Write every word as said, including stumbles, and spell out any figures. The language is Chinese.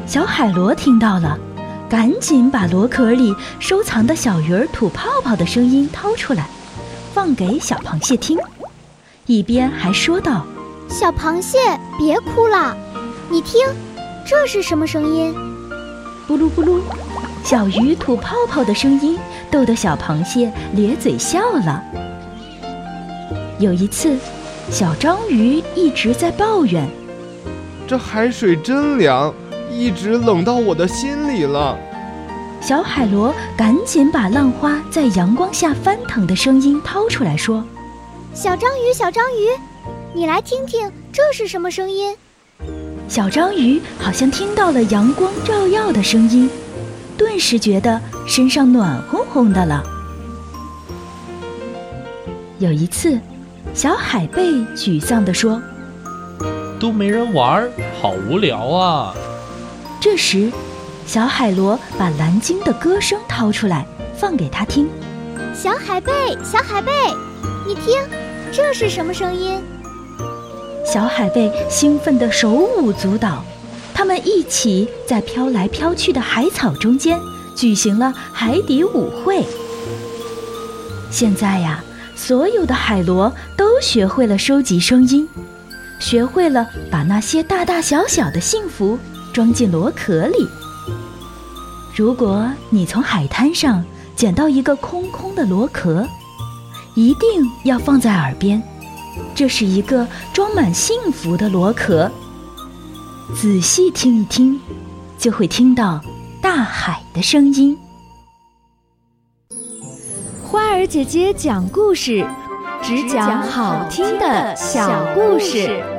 小海螺听到了，赶紧把螺壳里收藏的小鱼儿吐泡泡的声音掏出来，放给小螃蟹听，一边还说道： 小螃蟹别哭了，你听，这是什么声音？ 咕噜咕噜，小鱼吐泡泡的声音逗得小螃蟹咧嘴笑了。有一次，小章鱼一直在抱怨： 这海水真凉，一直冷到我的心里了。 小海螺赶紧把浪花在阳光下翻腾的声音掏出来说： 小章鱼小章鱼，你来听听这是什么声音？ 小章鱼好像听到了阳光照耀的声音，顿时觉得身上暖烘烘的了。有一次，小海贝沮丧地说： 都没人玩，好无聊啊。 这时，小海螺把蓝鲸的歌声掏出来，放给他听。 小海贝，小海贝，你听，这是什么声音？ 小海贝兴奋得手舞足蹈，他们一起在飘来飘去的海草中间举行了海底舞会。现在呀，所有的海螺都学会了收集声音，学会了把那些大大小小的幸福装进螺壳里。如果你从海滩上捡到一个空空的螺壳，一定要放在耳边，这是一个装满幸福的螺壳。仔细听一听，就会听到大海的声音。 花儿姐姐讲故事，只讲好听的小故事。